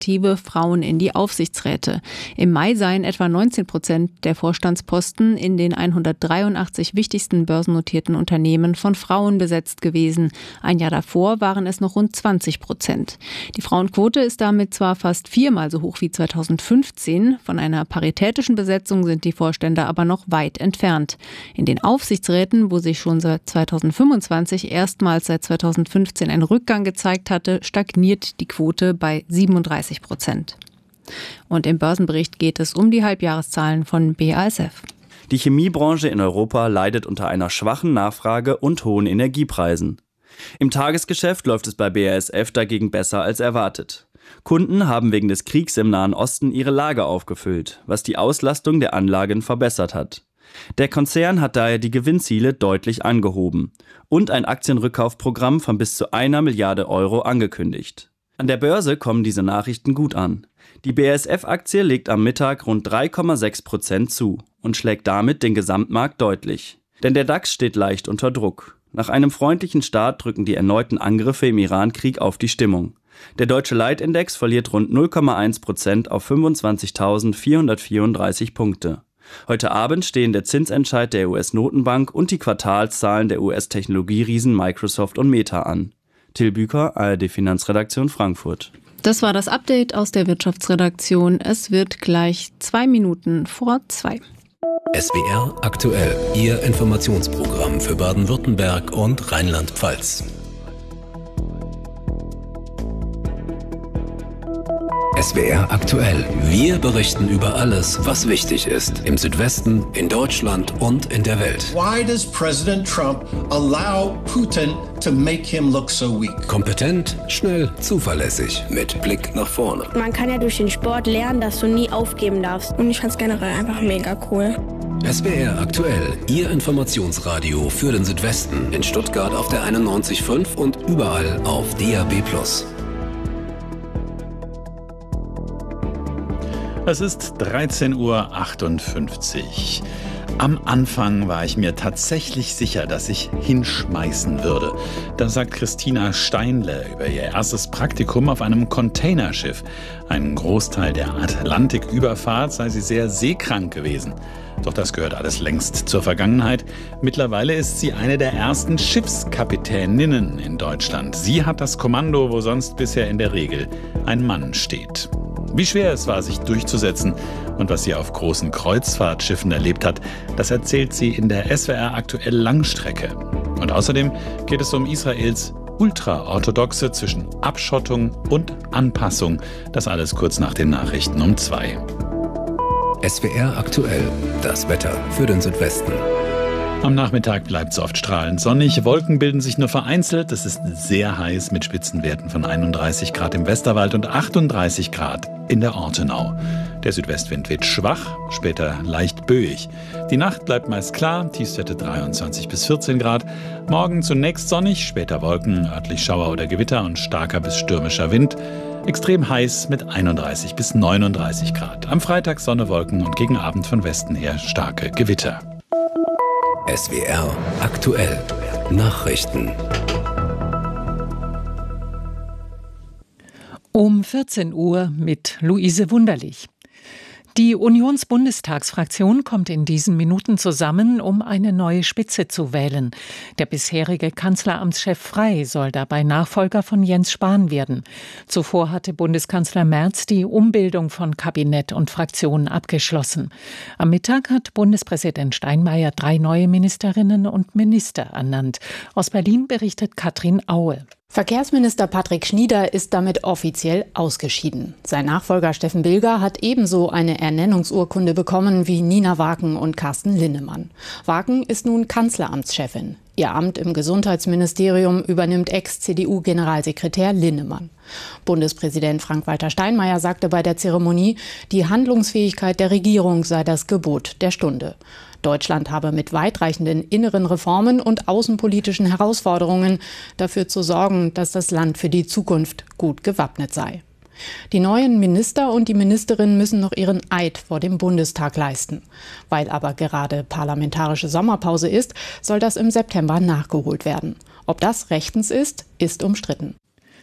Frauen in die Aufsichtsräte. Im Mai seien etwa 19% der Vorstandsposten in den 183 wichtigsten börsennotierten Unternehmen von Frauen besetzt gewesen. Ein Jahr davor waren es noch rund 20%. Die Frauenquote ist damit zwar fast 4-mal so hoch wie 2015. Von einer paritätischen Besetzung sind die Vorstände aber noch weit entfernt. In den Aufsichtsräten, wo sich schon seit 2025 erstmals seit 2015 ein Rückgang gezeigt hatte, stagniert die Quote bei 37%. Und im Börsenbericht geht es um die Halbjahreszahlen von BASF. Die Chemiebranche in Europa leidet unter einer schwachen Nachfrage und hohen Energiepreisen. Im Tagesgeschäft läuft es bei BASF dagegen besser als erwartet. Kunden haben wegen des Kriegs im Nahen Osten ihre Lager aufgefüllt, was die Auslastung der Anlagen verbessert hat. Der Konzern hat daher die Gewinnziele deutlich angehoben und ein Aktienrückkaufprogramm von bis zu 1 Milliarde Euro angekündigt. An der Börse kommen diese Nachrichten gut an. Die BASF-Aktie legt am Mittag rund 3,6% zu und schlägt damit den Gesamtmarkt deutlich. Denn der DAX steht leicht unter Druck. Nach einem freundlichen Start drücken die erneuten Angriffe im Iran-Krieg auf die Stimmung. Der deutsche Leitindex verliert rund 0,1% auf 25.434 Punkte. Heute Abend stehen der Zinsentscheid der US-Notenbank und die Quartalszahlen der US-Technologieriesen Microsoft und Meta an. Till Büker, ARD-Finanzredaktion Frankfurt. Das war das Update aus der Wirtschaftsredaktion. Es wird gleich 2 Minuten vor 2. SWR aktuell, Ihr Informationsprogramm für Baden-Württemberg und Rheinland-Pfalz. SWR aktuell. Wir berichten über alles, was wichtig ist. Im Südwesten, in Deutschland und in der Welt. Why does President Trump allow Putin to make him look so weak? Kompetent, schnell, zuverlässig, mit Blick nach vorne. Man kann ja durch den Sport lernen, dass du nie aufgeben darfst. Und ich fand es generell einfach mega cool. SWR aktuell, Ihr Informationsradio für den Südwesten. In Stuttgart auf der 91.5 und überall auf DAB+. Es ist 13:58 Uhr. Am Anfang war ich mir tatsächlich sicher, dass ich hinschmeißen würde. Das sagt Christina Steinle über ihr erstes Praktikum auf einem Containerschiff. Einen Großteil der Atlantiküberfahrt sei sie sehr seekrank gewesen. Doch das gehört alles längst zur Vergangenheit. Mittlerweile ist sie eine der ersten Schiffskapitäninnen in Deutschland. Sie hat das Kommando, wo sonst bisher in der Regel ein Mann steht. Wie schwer es war, sich durchzusetzen und was sie auf großen Kreuzfahrtschiffen erlebt hat, das erzählt sie in der SWR aktuell Langstrecke. Und außerdem geht es um Israels Ultraorthodoxe zwischen Abschottung und Anpassung. Das alles kurz nach den Nachrichten um 2. SWR aktuell, das Wetter für den Südwesten. Am Nachmittag bleibt es oft strahlend sonnig, Wolken bilden sich nur vereinzelt, es ist sehr heiß mit Spitzenwerten von 31 Grad im Westerwald und 38 Grad in der Ortenau. Der Südwestwind weht schwach, später leicht böig. Die Nacht bleibt meist klar, Tiefstwerte 23 bis 14 Grad. Morgen zunächst sonnig, später Wolken, örtlich Schauer oder Gewitter und starker bis stürmischer Wind. Extrem heiß mit 31 bis 39 Grad. Am Freitag Sonne, Wolken und gegen Abend von Westen her starke Gewitter. SWR aktuell. Nachrichten. Um 14 Uhr mit Luise Wunderlich. Die Unionsbundestagsfraktion kommt in diesen Minuten zusammen, um eine neue Spitze zu wählen. Der bisherige Kanzleramtschef Frey soll dabei Nachfolger von Jens Spahn werden. Zuvor hatte Bundeskanzler Merz die Umbildung von Kabinett und Fraktionen abgeschlossen. Am Mittag hat Bundespräsident Steinmeier 3 neue Ministerinnen und Minister ernannt. Aus Berlin berichtet Katrin Aue. Verkehrsminister Patrick Schnieder ist damit offiziell ausgeschieden. Sein Nachfolger Steffen Bilger hat ebenso eine Ernennungsurkunde bekommen wie Nina Waken und Carsten Linnemann. Waken ist nun Kanzleramtschefin. Ihr Amt im Gesundheitsministerium übernimmt Ex-CDU-Generalsekretär Linnemann. Bundespräsident Frank-Walter Steinmeier sagte bei der Zeremonie, die Handlungsfähigkeit der Regierung sei das Gebot der Stunde. Deutschland habe mit weitreichenden inneren Reformen und außenpolitischen Herausforderungen dafür zu sorgen, dass das Land für die Zukunft gut gewappnet sei. Die neuen Minister und die Ministerinnen müssen noch ihren Eid vor dem Bundestag leisten. Weil aber gerade parlamentarische Sommerpause ist, soll das im September nachgeholt werden. Ob das rechtens ist, ist umstritten.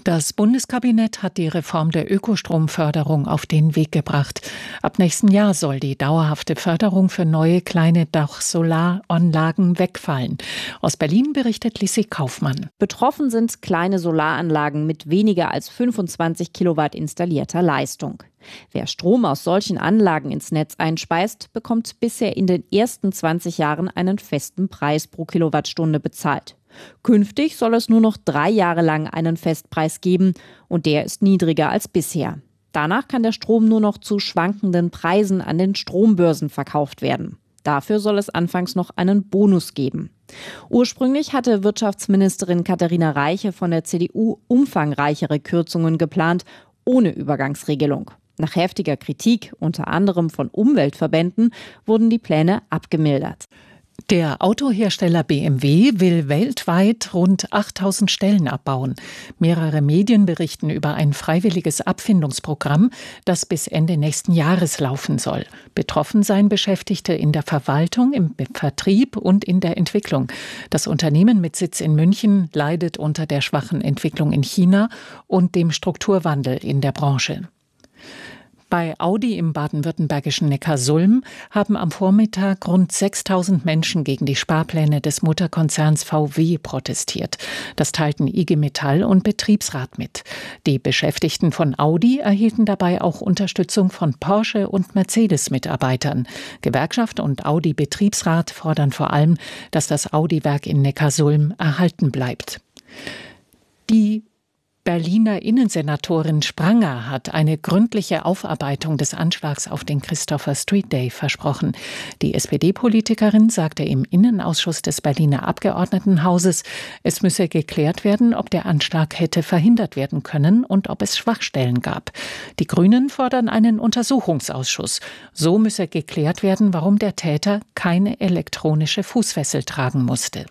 Das Bundeskabinett hat die Reform der Ökostromförderung auf den Weg gebracht. Ab nächsten Jahr soll die dauerhafte Förderung für neue kleine Dach-Solaranlagen wegfallen. Aus Berlin berichtet Lissi Kaufmann. Betroffen sind kleine Solaranlagen mit weniger als 25 Kilowatt installierter Leistung. Wer Strom aus solchen Anlagen ins Netz einspeist, bekommt bisher in den ersten 20 Jahren einen festen Preis pro Kilowattstunde bezahlt. Künftig soll es nur noch 3 Jahre lang einen Festpreis geben und der ist niedriger als bisher. Danach kann der Strom nur noch zu schwankenden Preisen an den Strombörsen verkauft werden. Dafür soll es anfangs noch einen Bonus geben. Ursprünglich hatte Wirtschaftsministerin Katharina Reiche von der CDU umfangreichere Kürzungen geplant, ohne Übergangsregelung. Nach heftiger Kritik, unter anderem von Umweltverbänden, wurden die Pläne abgemildert. Der Autohersteller BMW will weltweit rund 8000 Stellen abbauen. Mehrere Medien berichten über ein freiwilliges Abfindungsprogramm, das bis Ende nächsten Jahres laufen soll. Betroffen seien Beschäftigte in der Verwaltung, im Vertrieb und in der Entwicklung. Das Unternehmen mit Sitz in München leidet unter der schwachen Entwicklung in China und dem Strukturwandel in der Branche. Bei Audi im baden-württembergischen Neckarsulm haben am Vormittag rund 6.000 Menschen gegen die Sparpläne des Mutterkonzerns VW protestiert. Das teilten IG Metall und Betriebsrat mit. Die Beschäftigten von Audi erhielten dabei auch Unterstützung von Porsche und Mercedes-Mitarbeitern. Gewerkschaft und Audi-Betriebsrat fordern vor allem, dass das Audi-Werk in Neckarsulm erhalten bleibt. Die Berliner Innensenatorin Spranger hat eine gründliche Aufarbeitung des Anschlags auf den Christopher Street Day versprochen. Die SPD-Politikerin sagte im Innenausschuss des Berliner Abgeordnetenhauses, es müsse geklärt werden, ob der Anschlag hätte verhindert werden können und ob es Schwachstellen gab. Die Grünen fordern einen Untersuchungsausschuss. So müsse geklärt werden, warum der Täter keine elektronische Fußfessel tragen musste.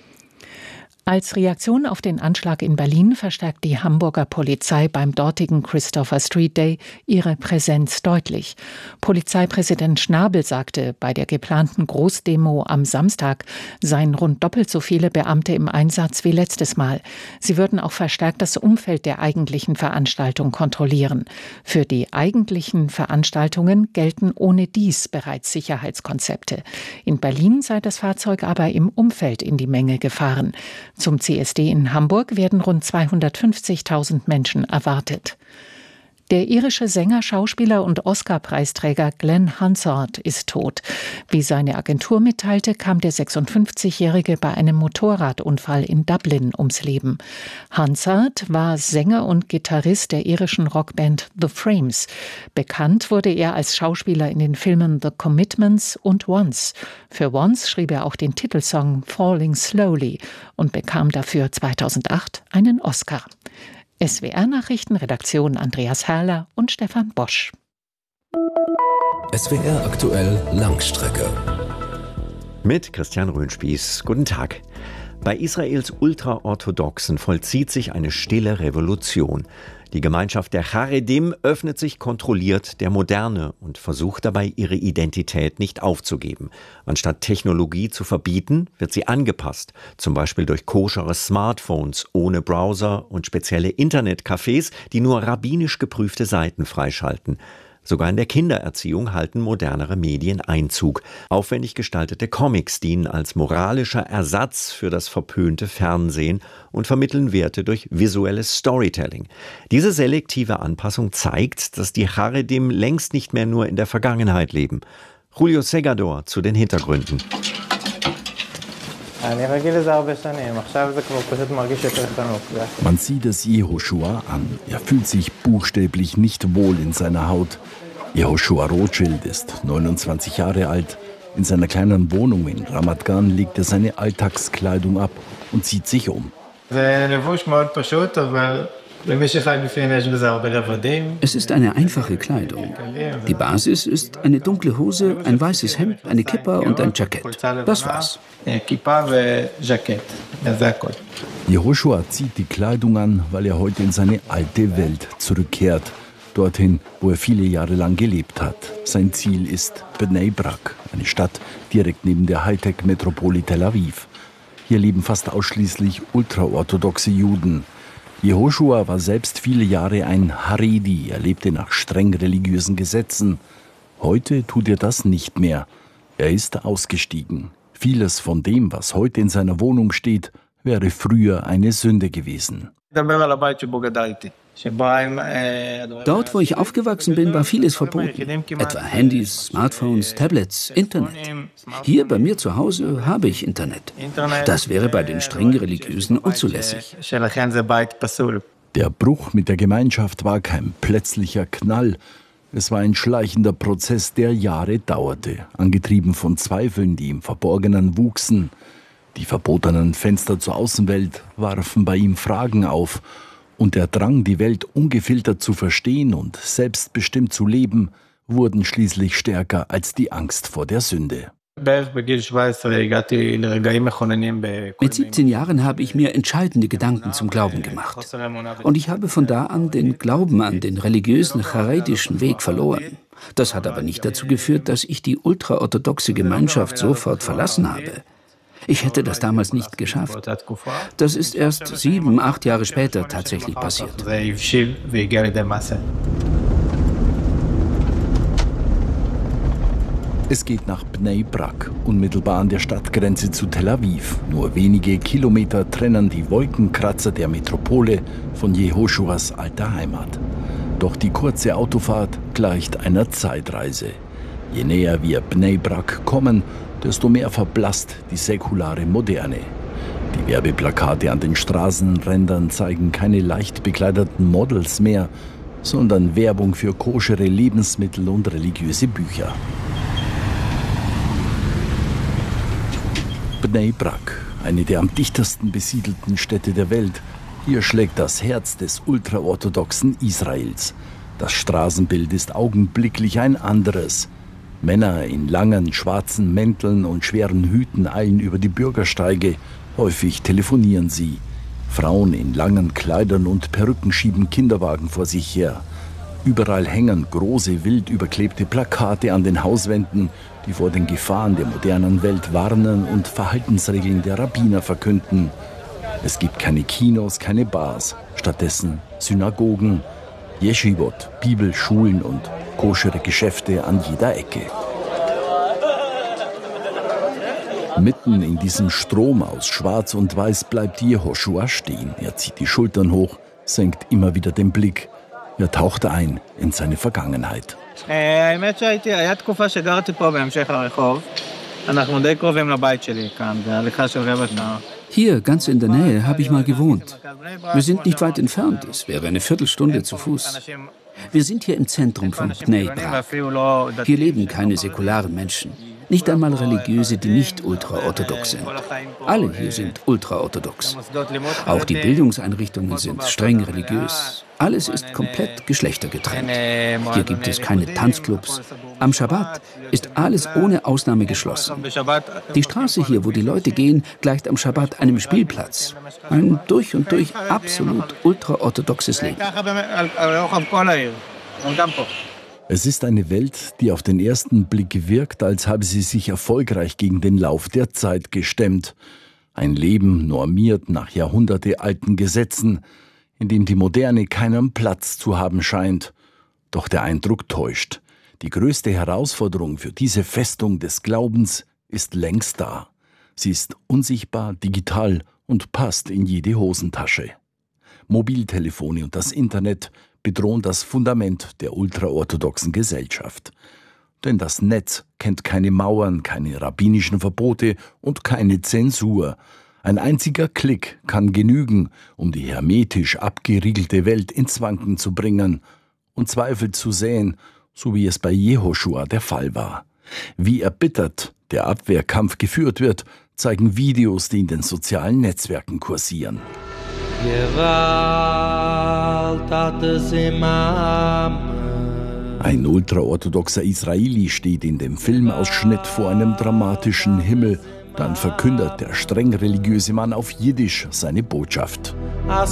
Als Reaktion auf den Anschlag in Berlin verstärkt die Hamburger Polizei beim dortigen Christopher Street Day ihre Präsenz deutlich. Polizeipräsident Schnabel sagte, bei der geplanten Großdemo am Samstag seien rund doppelt so viele Beamte im Einsatz wie letztes Mal. Sie würden auch verstärkt das Umfeld der eigentlichen Veranstaltung kontrollieren. Für die eigentlichen Veranstaltungen gelten ohnedies bereits Sicherheitskonzepte. In Berlin sei das Fahrzeug aber im Umfeld in die Menge gefahren. Zum CSD in Hamburg werden rund 250.000 Menschen erwartet. Der irische Sänger, Schauspieler und Oscar-Preisträger Glenn Hansard ist tot. Wie seine Agentur mitteilte, kam der 56-Jährige bei einem Motorradunfall in Dublin ums Leben. Hansard war Sänger und Gitarrist der irischen Rockband The Frames. Bekannt wurde er als Schauspieler in den Filmen The Commitments und Once. Für Once schrieb er auch den Titelsong Falling Slowly und bekam dafür 2008 einen Oscar. SWR-Nachrichten, Redaktion Andreas Herrler und Stefan Bosch. SWR aktuell Langstrecke. Mit Christian Röhnspieß. Guten Tag. Bei Israels Ultraorthodoxen vollzieht sich eine stille Revolution. Die Gemeinschaft der Charedim öffnet sich kontrolliert der Moderne und versucht dabei, ihre Identität nicht aufzugeben. Anstatt Technologie zu verbieten, wird sie angepasst, zum Beispiel durch koschere Smartphones ohne Browser und spezielle Internetcafés, die nur rabbinisch geprüfte Seiten freischalten. Sogar in der Kindererziehung halten modernere Medien Einzug. Aufwendig gestaltete Comics dienen als moralischer Ersatz für das verpönte Fernsehen und vermitteln Werte durch visuelles Storytelling. Diese selektive Anpassung zeigt, dass die Charedim längst nicht mehr nur in der Vergangenheit leben. Julio Segador zu den Hintergründen. Man sieht es Jehoshua an. Er fühlt sich buchstäblich nicht wohl in seiner Haut. Jehoshua Rothschild ist 29 Jahre alt. In seiner kleinen Wohnung in Ramat Gan legt er seine Alltagskleidung ab und zieht sich um. Es ist eine einfache Kleidung. Die Basis ist eine dunkle Hose, ein weißes Hemd, eine Kippa und ein Jackett. Das war's. Jehoshua zieht die Kleidung an, weil er heute in seine alte Welt zurückkehrt. Dorthin, wo er viele Jahre lang gelebt hat. Sein Ziel ist Bnei Brak, eine Stadt direkt neben der Hightech-Metropole Tel Aviv. Hier leben fast ausschließlich ultraorthodoxe Juden. Jehoschua war selbst viele Jahre ein Haredi, er lebte nach streng religiösen Gesetzen. Heute tut er das nicht mehr. Er ist ausgestiegen. Vieles von dem, was heute in seiner Wohnung steht, wäre früher eine Sünde gewesen. Dort, wo ich aufgewachsen bin, war vieles verboten. Etwa Handys, Smartphones, Tablets, Internet. Hier bei mir zu Hause habe ich Internet. Das wäre bei den streng Religiösen unzulässig. Der Bruch mit der Gemeinschaft war kein plötzlicher Knall. Es war ein schleichender Prozess, der Jahre dauerte, angetrieben von Zweifeln, die im Verborgenen wuchsen. Die verbotenen Fenster zur Außenwelt warfen bei ihm Fragen auf. Und der Drang, die Welt ungefiltert zu verstehen und selbstbestimmt zu leben, wurden schließlich stärker als die Angst vor der Sünde. Mit 17 Jahren habe ich mir entscheidende Gedanken zum Glauben gemacht. Und ich habe von da an den Glauben an den religiösen charedischen Weg verloren. Das hat aber nicht dazu geführt, dass ich die ultraorthodoxe Gemeinschaft sofort verlassen habe. Ich hätte das damals nicht geschafft. Das ist erst 7, 8 Jahre später tatsächlich passiert. Es geht nach Bnei Brak, unmittelbar an der Stadtgrenze zu Tel Aviv. Nur wenige Kilometer trennen die Wolkenkratzer der Metropole von Jehoschuas alter Heimat. Doch die kurze Autofahrt gleicht einer Zeitreise. Je näher wir Bnei Brak kommen, desto mehr verblasst die säkulare Moderne. Die Werbeplakate an den Straßenrändern zeigen keine leicht bekleideten Models mehr, sondern Werbung für koschere Lebensmittel und religiöse Bücher. Bnei Brak, eine der am dichtesten besiedelten Städte der Welt. Hier schlägt das Herz des ultraorthodoxen Israels. Das Straßenbild ist augenblicklich ein anderes. Männer in langen, schwarzen Mänteln und schweren Hüten eilen über die Bürgersteige. Häufig telefonieren sie. Frauen in langen Kleidern und Perücken schieben Kinderwagen vor sich her. Überall hängen große, wild überklebte Plakate an den Hauswänden, die vor den Gefahren der modernen Welt warnen und Verhaltensregeln der Rabbiner verkünden. Es gibt keine Kinos, keine Bars, stattdessen Synagogen, Yeshivot, Bibelschulen und koschere Geschäfte an jeder Ecke. Mitten in diesem Strom aus Schwarz und Weiß bleibt Jehoschua stehen. Er zieht die Schultern hoch, senkt immer wieder den Blick. Er taucht ein in seine Vergangenheit. Hier, ganz in der Nähe, habe ich mal gewohnt. Wir sind nicht weit entfernt, es wäre eine Viertelstunde zu Fuß. Wir sind hier im Zentrum von Bnei Brak. Hier leben keine säkularen Menschen. Nicht einmal Religiöse, die nicht ultraorthodox sind. Alle hier sind ultraorthodox. Auch die Bildungseinrichtungen sind streng religiös. Alles ist komplett geschlechtergetrennt. Hier gibt es keine Tanzclubs. Am Schabbat ist alles ohne Ausnahme geschlossen. Die Straße hier, wo die Leute gehen, gleicht am Schabbat einem Spielplatz. Ein durch und durch absolut ultraorthodoxes Leben. Es ist eine Welt, die auf den ersten Blick wirkt, als habe sie sich erfolgreich gegen den Lauf der Zeit gestemmt. Ein Leben normiert nach jahrhundertealten Gesetzen, in dem die Moderne keinen Platz zu haben scheint. Doch der Eindruck täuscht. Die größte Herausforderung für diese Festung des Glaubens ist längst da. Sie ist unsichtbar, digital und passt in jede Hosentasche. Mobiltelefone und das Internet bedrohen das Fundament der ultraorthodoxen Gesellschaft. Denn das Netz kennt keine Mauern, keine rabbinischen Verbote und keine Zensur. Ein einziger Klick kann genügen, um die hermetisch abgeriegelte Welt ins Wanken zu bringen und Zweifel zu säen, so wie es bei Jehoschua der Fall war. Wie erbittert der Abwehrkampf geführt wird, zeigen Videos, die in den sozialen Netzwerken kursieren. Ein ultraorthodoxer Israeli steht in dem Filmausschnitt vor einem dramatischen Himmel. Dann verkündet der streng religiöse Mann auf Jiddisch seine Botschaft.